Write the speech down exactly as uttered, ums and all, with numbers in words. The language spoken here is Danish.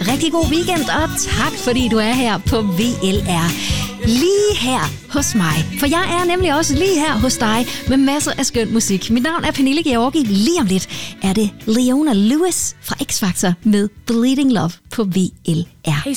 rigtig god weekend, og tak fordi du er her på V L R. Lige her hos mig, for jeg er nemlig også lige her hos dig med masser af skøn musik. Mit navn er Pernille Georgi. Lige om lidt er det Leona Lewis fra X Factor med Bleeding Love på V L R. Hey